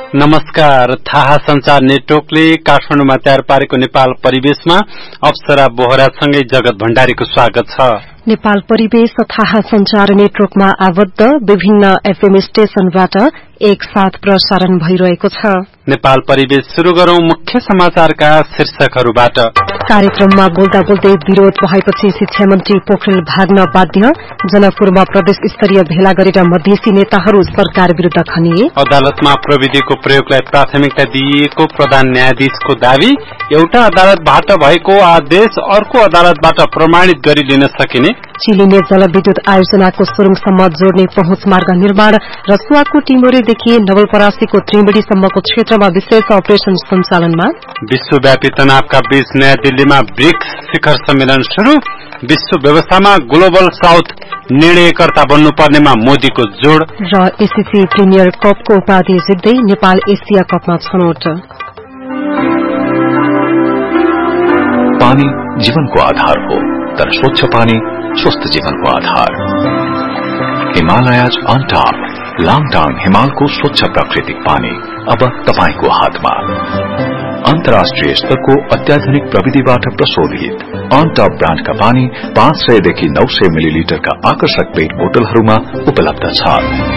नमस्कार। थाहा संचार नेटवर्कले काठमाडौँमा तयार पारेको नेपाल परिवेशमा अप्सरा बोहरासँगै जगत भण्डारीको स्वागत छ। नेपाल परिवेश थाहा संचार नेटवर्कमा आबद्ध विभिन्न एफएम स्टेशनबाट एक साथ प्रसारण भइरहेको छ। नेपाल परिवेश शुरू गरौं मुख्य समाचारका शीर्षकहरूबाट। कार्यक्रममा बोल्दा बोल्दै विरोध भएपछि शिक्षा मन्त्री पोखरेल भाग्न बाध्य। जनकपुरमा प्रदेश स्तरीय भेला गरेर मधेसी नेताहरू सरकार विरूद्ध खनिए। अदालतमा प्रविधिको प्रयोगलाई प्राथमिकता दिइएको प्रधान न्यायाधीशको दावी। एउटा अदालतबाट भएको आदेश अर्को अदालतबाट प्रमाणित गरी लिन सकिने। चिलिने जलविद्युत आयोजनाको सुरुङसम्म जोड्ने पहुँच मार्ग निर्माण। रसुवाको टिमोरेदेखि नवलपरासीको त्रिवेणीसम्मको क्षेत्रमा विशेष अपरेशन सञ्चालनमा। विश्वव्यापी तनावका बीच नयाँ दिल्लीमा ब्रिक्स शिखर सम्मेलन शुरू। विश्व व्यवस्थामा ग्लोबल साउथ निर्णयकर्ता बन्नुपर्नेमा मोदीको जोड़। र एसीसी प्रिमियर कपको उपाधि जित्दै नेपाल एसिया कपमा छनौट। पानी जीवनको आधार हो, तर स्वच्छ पानी स्वस्थ जीवनको आधार। हिमालयज अन टप लाङटाङ हिमालको स्वच्छ प्राकृतिक पानी अब तपाईको हातमा। अन्तर्राष्ट्रिय स्तरको अत्याधुनिक प्रविधिबाट प्रशोधित अन टप ब्रान्डका पानी 500 देखि 900 मिलिलिटरका आकर्षक पेट बोतलहरूमा उपलब्ध छ।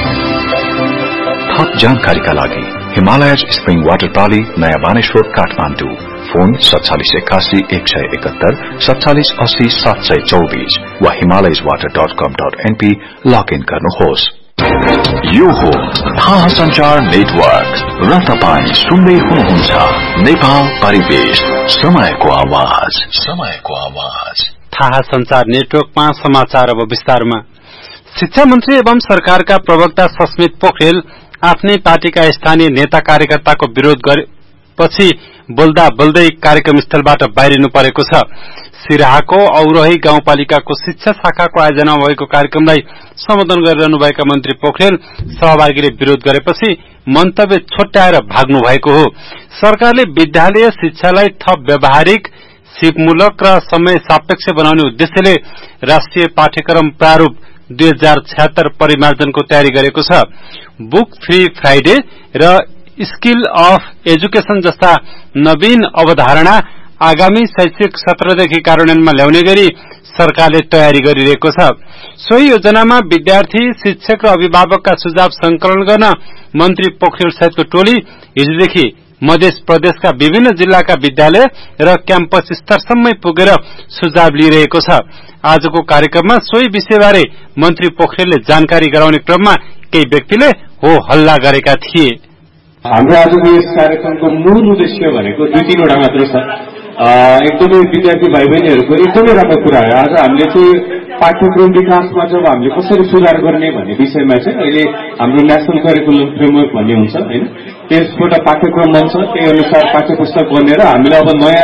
थप जानकारीका लागि हिमालयज स्प्रिङ वाटर पाली नयाँ बानेश्वर काठमाडौँ। फोन 4781 171 4780 724 वा himalayaswater.com.np लगइन गर्नुहोस्। यो हो थाहा संचार नेटवर्क र तपाईं सुन्दै हुनुहुन्छ नेपाल परिवेश, समयको आवाज, समयको आवाज। थाहा संचार नेटवर्कमा समाचार अब विस्तारमा। शिक्षा मन्त्री एवं सरकारका प्रवक्ता सस्मित पोखरेल आफ्नै पार्टीका स्थानीय नेता कार्यकर्ताको विरोध गरेपछि बोल्दा बोल्दै कार्यक्रम स्थलबाट बाहिरिनु परेको छ। सिराहाको औरही गाउँपालिकाको शिक्षा शाखाको आयोजना भएको कार्यक्रमलाई सम्बोधन गरिरहनुभएका मन्त्री पोखरेल सहभागीले विरोध गरेपछि मन्तव्य छोट्याएर भाग्नु भएको हो। सरकारले विद्यालय शिक्षालाई थप व्यावहारिक, सिपमूलक र समय सापेक्ष बनाउने उद्देश्यले राष्ट्रिय पाठ्यक्रम प्रारूप 2076 परिमार्जनको तयारी गरेको छ। बुक फ्री फ्राइडे र स्किल अफ एजुकेशन जस्ता नवीन अवधारणा आगामी शैक्षिक सत्रदेखि कार्यान्वयनमा ल्याउने गरी सरकारले तयारी गरिरहेको छ। सोही योजनामा विद्यार्थी, शिक्षक र अभिभावकका सुझाव संकलन गर्न मन्त्री पोखरेल सहितको टोली हिजोदेखि मध्य प्रदेशका विभिन्न जिल्लाका विद्यालय र क्याम्पस स्तरसम्मै पुगेर सुझाव लिइरहेको छ। आजको कार्यक्रममा सोही विषयबारे मन्त्री पोखरेलले जानकारी गराउने क्रममा केही व्यक्तिले हो हल्ला गरेका थिए। हाम्रो आजको यस कार्यक्रमको मूल उद्देश्य भनेको 2-3 वटा मात्र छ। एकदमै विद्यार्थी भाइ बहिनीहरूको एकदमै राम्रो कुरा हो। आज हामीले चाहिँ पाठ्यक्रम विकासमा जब हामीले कसरी सुधार गर्ने भन्ने विषयमा चाहिँ अहिले हाम्रो नेशनल करिकुलम फ्रेमवर्क भन्ने हुन्छ हैन, त्यसबाट पाठ्यक्रम बन्छ, त्यही अनुसार पाठ्य पुस्तक बनेर हामीले अब नयाँ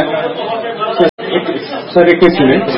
सर एकैछिन है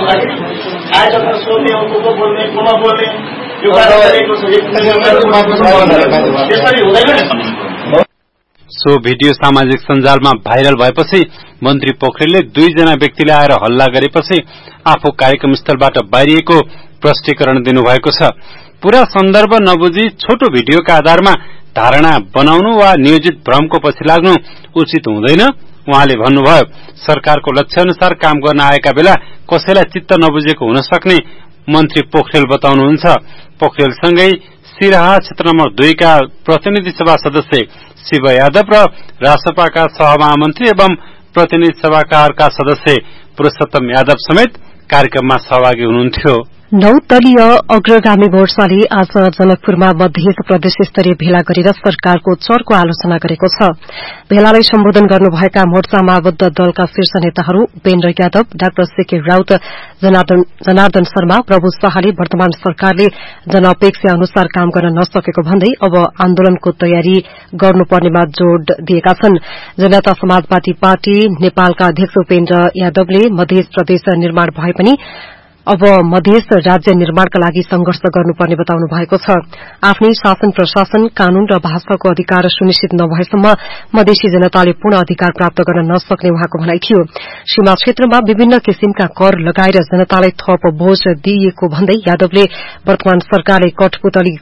सो भिडियो सामाजिक सञ्जालमा भाइरल भएपछि मन्त्री पोखरेलले 2 जना व्यक्तिले आएर हल्ला गरेपछि आफू कार्यक्रम स्थलबाट बाहिरिएको प्रष्टीकरण दिनुभएको छ। पूरा सन्दर्भ नबुझी छोटो भिडियोका आधारमा धारणा बनाउनु वा नियोजित भ्रमको पछि लाग्नु उचित हुँदैन। उहाँले भन्नुभयो, सरकारको लक्ष्य अनुसार काम गर्न आएका बेला कसैलाई चित्त नबुझेको हुन सक्ने मन्त्री पोखरेल बताउनुहुन्छ। पोखरेलसँगै सिराहा क्षेत्र नम्बर 2 का प्रतिनिधि सभा सदस्य शिव यादव र रासपाका सहमहामन्त्री एवं प्रतिनिधि सभाका सदस्य पुरुषोत्तम यादव समेत कार्यक्रममा सहभागी हुनुहुन्थ्यो। 9 दलीय अग्रगामी मोर्चाले आज जनकपुरमा मध्य प्रदेश स्तरीय भेला गरेर सरकारको चरको आलोचना गरेको छ। भेलालाई सम्बोधन गर्नुभएका मोर्चामा आबद्ध दलका शीर्ष नेताहरू उपेन्द्र यादव, डाक्टर सीके राउत, जनार्दन शर्मा, प्रभु शाहले वर्तमान सरकारले जनअपेक्षा अनुसार काम गर्न नसकेको भन्दै अब आन्दोलनको तयारी गर्नुपर्नेमा जोड़ दिएका छन्। जनता समाजवादी पार्टी नेपालका अध्यक्ष उपेन्द्र यादवले मध्य प्रदेश निर्माण भए पनि अब मधेस राज्य निर्माणका लागि संघर्ष गर्नुपर्ने बताउनु भएको छ। आफ्नै शासन प्रशासन, कानून र भाषाको अधिकार सुनिश्चित नभएसम्म मधेसी जनताले पूर्ण अधिकार प्राप्त गर्न नसक्ने उहाँको भनाइ थियो। सीमा क्षेत्रमा विभिन्न किसिमका कर लगाएर जनतालाई थप बोझ दिइएको भन्दै यादवले वर्तमान सरकारले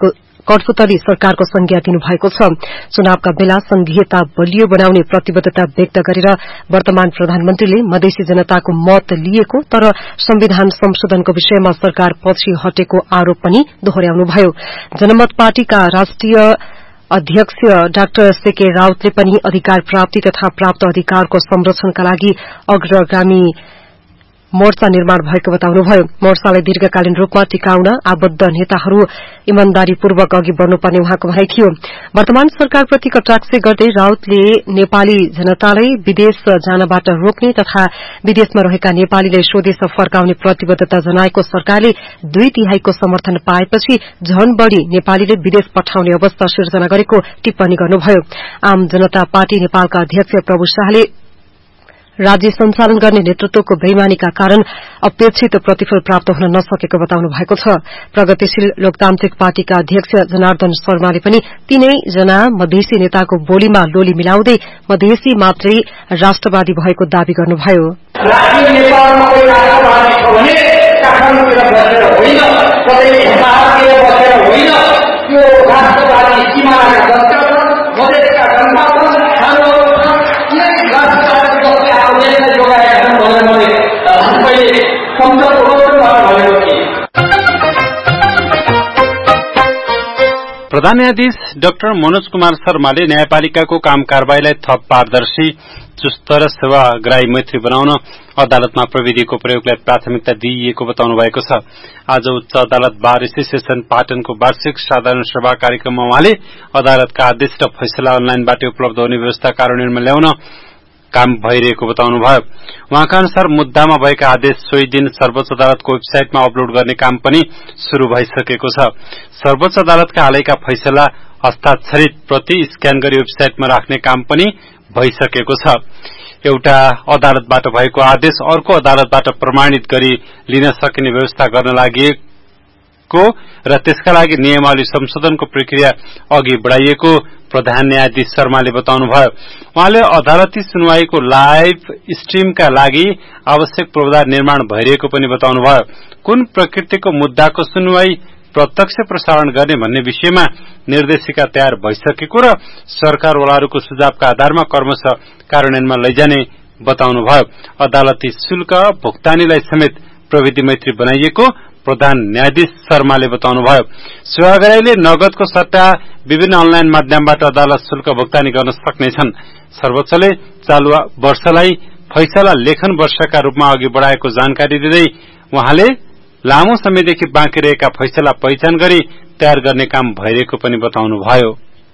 कठपुतली सरकारको संज्ञा दिनुभएको छ। चुनावका बेला संघीयता बलियो बनाउने प्रतिबद्धता व्यक्त गरेर वर्तमान प्रधानमन्त्रीले मधेसी जनताको मत लिएको तर संविधान संशोधनको विषयमा सरकार पछि हटेको आरोप पनि दोहोर्याउनुभयो। जनमत पार्टीका राष्ट्रिय अध्यक्ष डाक्टर सीके राउतले पनि अधिकार प्राप्ति तथा प्राप्त अधिकारको संरक्षणका लागि अग्रगामी मोर्चा निर्माण भएको बताउनुभयो। मोर्चालाई दीर्घकालीन रूपमा टिकाउन आबद्ध नेताहरू इमानदारीपूर्वक अघि बढ़नुपर्ने उहाँको भनाइ थियो। वर्तमान सरकारप्रति कटाक्ष गर्दै राउतले नेपाली जनतालाई विदेश जानबाट रोक्ने तथा विदेशमा रहेका नेपालीलाई स्वदेश फर्काउने प्रतिबद्धता जनाएको सरकारले 2/3 समर्थन पाएपछि झन बढ़ी नेपालीले विदेश पठाउने अवस्था सिर्जना गरेको टिप्पणी गर्नुभयो। आम जनता पार्टी नेपालका अध्यक्ष प्रभु शाहले राज्य सञ्चालन गर्ने नेतृत्वको बेइमानीका कारण अपेक्षित प्रतिफल प्राप्त हुन नसकेको बताउनु भएको छ। प्रगतिशील लोकतान्त्रिक पार्टीका अध्यक्ष जनार्दन शर्माले पनि तीनै जना मधेसी नेताको बोलीमा लोली मिलाउँदै मधेसी मात्रै राष्ट्रवादी भएको दावी गर्नुभयो। प्रधान न्यायाधीश डाक्टर मनोज कुमार शर्माले न्यायपालिकाको काम कारबाहीलाई थप पारदर्शी, चुस्त र सेवाग्राही मैत्री बनाउन अदालतमा प्रविधिको प्रयोगलाई प्राथमिकता दिइएको बताउनु भएको छ। आज उच्च अदालत बार एसोसिएशन पाटनको वार्षिक साधारण सभा कार्यक्रममा उहाँले अदालतका आदेश र फैसला अनलाइनबाट उपलब्ध हुने व्यवस्था कार्यान्वयनमा ल्याउन काम भइरहेको बताउनुभयो। उहाँका अनुसार मुद्दामा भएका आदेश सोही दिन सर्वोच्च अदालतको वेबसाइटमा अपलोड गर्ने काम पनि शुरू भइसकेको छ। सर्वोच्च अदालतका हालैका फैसला हस्ताक्षरित प्रति स्क्यान गरी वेबसाइटमा राख्ने काम पनि भइसकेको छ। एउटा अदालतबाट भएको आदेश अर्को अदालतबाट प्रमाणित गरी लिन सकिने व्यवस्था गर्न लागि र त्यसका लागि नियमावली संशोधनको प्रक्रिया अघि बढ़ाइएको प्रधान न्यायाधीश शर्माले बताउनुभयो। उहाँले अदालती सुनवाईको लाइभ स्ट्रीमका लागि आवश्यक पूर्वाधार निर्माण भइरहेको पनि बताउनुभयो। कुन प्रकृतिको मुद्दाको सुनवाई प्रत्यक्ष प्रसारण गर्ने भन्ने विषयमा निर्देशिका तयार भइसकेको र सरकारवालाहरूको सुझावका आधारमा क्रमशः कार्यान्वयनमा लैजाने बताउनुभयो। अदालती शुल्क भुक्तानीलाई समेत प्रविधि मैत्री बनाइएको प्रधान न्यायाधीश शर्माले बताउनुभयो। सेवाग्राहीले नगदको सट्टा विभिन्न अनलाइन माध्यमबाट अदालत शुल्क भुक्तानी गर्न सक्नेछन्। सर्वोच्चले चालू वर्षलाई फैसला लेखन वर्षका रूपमा अघि बढ़ाएको जानकारी दिँदै उहाँले लामो समयदेखि बाँकी रहेका फैसला पहिचान गरी तयार गर्ने काम भइरहेको पनि बताउनुभयो।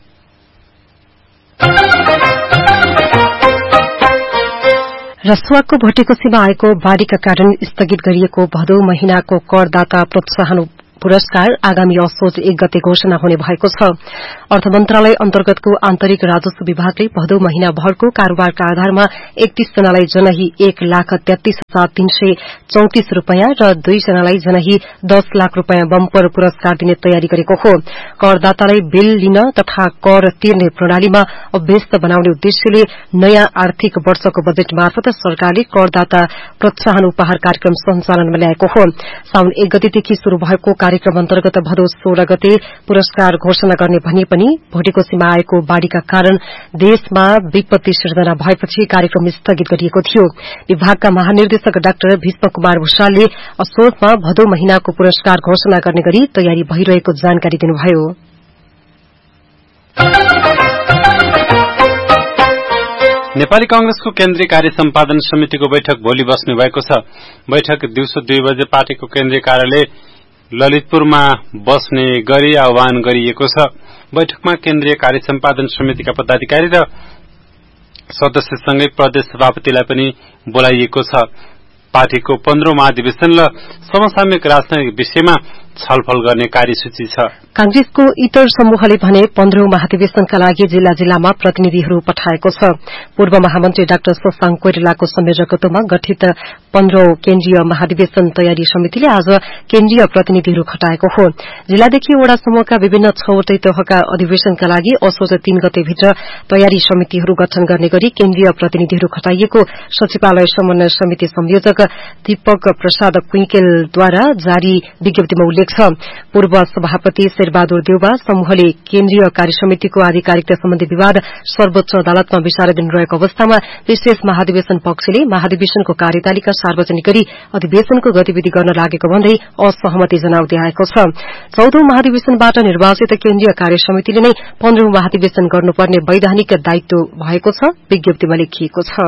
रसुवाको भोटेकोसीमा आएको बाढ़ीका कारण स्थगित गरिएको भदौ महिनाको करदाता प्रोत्साहन पुरस्कार आगामी असोज 1 गते घोषणा हुने भएको छ। अर्थ मन्त्रालय अन्तर्गतको आन्तरिक राजस्व विभागले भदौ महिनाभरको कारोबारका आधारमा 31 जनालाई जनही 1,33,334 रूपियाँ र 2 जनालाई जनही 10 लाख रूपियाँ बम्पर पुरस्कार दिने तयारी गरेको हो। करदातालाई बिल लिन तथा कर तिर्ने प्रणालीमा अभ्यस्त बनाउने उद्देश्यले नयाँ आर्थिक वर्षको बजेट मार्फत सरकारले करदाता प्रोत्साहन उपहार कार्यक्रम सञ्चालनमा ल्याएको हो। साउन 1 गतेदेखि शुरू भएको कार्यक्रम अन्तर्गत भदौ 16 गते पुरस्कार घोषणा गर्ने भनिए पनि भोटेकोसीमा आएको बाढ़ीका कारण देशमा विपत्ति सिर्जना भएपछि कार्यक्रम स्थगित गरिएको थियो। विभागका महानिर्देशक डाक्टर भीष्म कुमार भूषालले असोजमा भदौ महिनाको पुरस्कार घोषणा गर्ने गरी तयारी भइरहेको जानकारी दिनुभयो। नेपाली कांग्रेसको केन्द्रीय कार्य सम्पादन समितिको बैठक भोलि बस्ने भएको छ। बैठक दिउँसो 2 बजे पार्टीको केन्द्रीय कार्यालय ललितपुरमा बस्ने गरी आह्वान गरिएको छ। बैठकमा केन्द्रीय कार्य सम्पादन समितिका पदाधिकारी र सदस्यसँगै प्रदेश सभापतिलाई पनि बोलाइएको छ। पार्टीको 15औं महाधिवेशन र समसामयिक राजनैतिक विषयमा छलफल गर्ने कार्यसूची छ। कांग्रेसको इतर समूहले भने 15औं महाधिवेशनका लागि जिल्ला जिल्लामा प्रतिनिधिहरू पठाएको छ। पूर्व महामन्त्री डाक्टर शशाङ्क कोइरालाको संयोजकत्वमा गठित 15औं केन्द्रीय महाधिवेशन तयारी समितिले आज केन्द्रीय प्रतिनिधिहरू खटाएको हो। जिल्लादेखि वडा समूहका विभिन्न 6वटै तहका अधिवेशनका लागि असोज 3 गतेभित्र तयारी समितिहरू गठन गर्ने गरी केन्द्रीय प्रतिनिधिहरू खटाइएको सचिवालय समन्वय समिति संयोजक दीपक प्रसाद कुइकेलद्वारा जारी विज्ञप्तिमा उल्लेख उल्लेख छ। पूर्व सभापति शेरबहादुर देउबा समूहले केन्द्रीय कार्यसमितिको आधिकारिकता सम्बन्धी विवाद सर्वोच्च अदालतमा विचाराधीन रहेको अवस्थामा विशेष महाधिवेशन पक्षले महाधिवेशनको कार्यतालिका सार्वजनिक गरी अधिवेशनको गतिविधि गर्न लागेको भन्दै असहमति जनाउँदै आएको छ। 14औं महाधिवेशनबाट निर्वाचित केन्द्रीय कार्यसमितिले नै 15औं महाधिवेशन गर्नुपर्ने वैधानिक दायित्व भएको छ, विज्ञप्तिमा लेखिएको छ।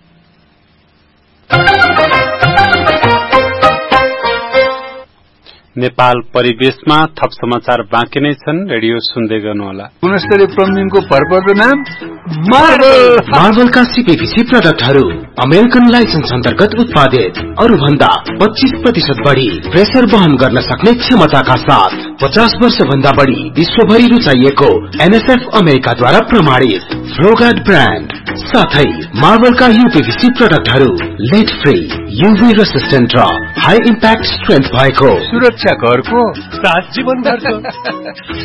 नेपाल परिवेशमा थप समाचार बाँकी नै छन्, रेडियो सुन्दै गर्नुहोला। गुणस्तरीय प्लम्बिङको भरपर्दो नाम मार्बलका सीपीवीसी प्रडक्टहरू अमेरिकन लाइसेन्स अन्तर्गत उत्पादित, अरूभन्दा 25% बढ़ी प्रेसर वहन गर्न सक्ने क्षमताका साथ 50 वर्ष भन्दा बढ़ी विश्वभरि रुचाइएको एनएसएफ अमेरिकाद्वारा प्रमाणित फ्लोगार्ड ब्रान्ड साथै मार्बलका यूपीवीसी प्रडक्टहरू लेड फ्री, यूभी रेसिस्टेन्ट र हाई इम्प्याक्ट स्ट्रेन्थ भएको सुरक्षा घरको साथ जीवन भरको